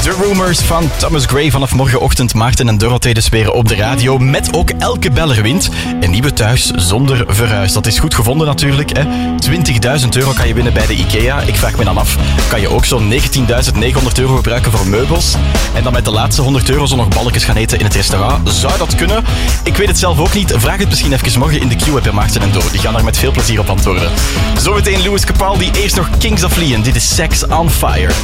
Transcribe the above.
De Rumors van Thomas Gray. Vanaf morgenochtend Maarten en Dorothee dus weer op de radio. Met ook Elke Beller wint een nieuwe thuis zonder verhuis. Dat is goed gevonden natuurlijk. Hè. €20.000 kan je winnen bij de IKEA. Ik vraag me dan af, kan je ook zo'n €19.900 gebruiken voor meubels? En dan met de laatste €100 zo nog balletjes gaan eten in het restaurant? Zou dat kunnen? Ik weet het zelf ook niet. Vraag het misschien even morgen in de Q-app bij Maarten en Doro. Die gaan daar met veel plezier op antwoorden. Zometeen Louis Capaldi. Eerst nog Kings of Leon. Dit is Sex on Fire.